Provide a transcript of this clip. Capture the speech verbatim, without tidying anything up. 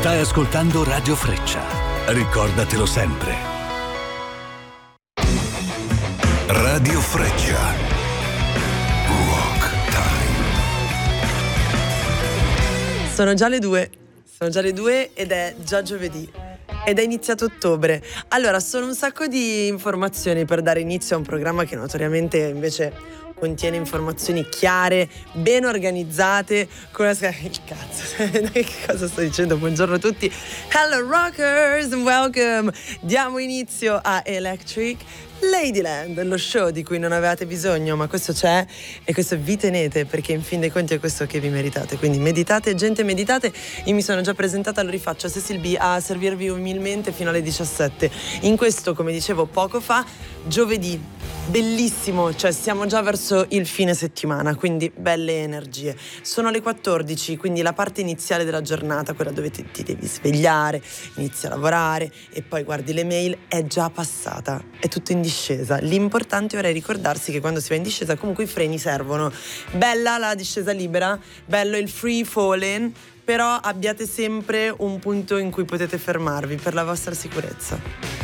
Stai ascoltando Radio Freccia. Ricordatelo sempre. Radio Freccia. Rock Time. Sono già le due. Sono già le due ed è già giovedì. Ed è iniziato ottobre. Allora, sono un sacco di informazioni per dare inizio a un programma che notoriamente invece contiene informazioni chiare, ben organizzate, con la scala. Il cazzo, che cosa sto dicendo? Buongiorno a tutti. Hello rockers, welcome. Diamo inizio a Electric Ladyland, lo show di cui non avevate bisogno, ma questo c'è e questo vi tenete, perché in fin dei conti è questo che vi meritate. Quindi meditate, gente, meditate. Io mi sono già presentata, lo rifaccio, Cecil B a servirvi umilmente fino alle diciassette. In questo, come dicevo poco fa, giovedì. Bellissimo, cioè siamo già verso il fine settimana, quindi belle energie. Sono le quattordici, quindi la parte iniziale della giornata, quella dove ti, ti devi svegliare, inizi a lavorare e poi guardi le mail, è già passata, è tutto in discesa. L'importante ora è ricordarsi che quando si va in discesa comunque i freni servono. Bella la discesa libera, bello il free falling, però abbiate sempre un punto in cui potete fermarvi per la vostra sicurezza.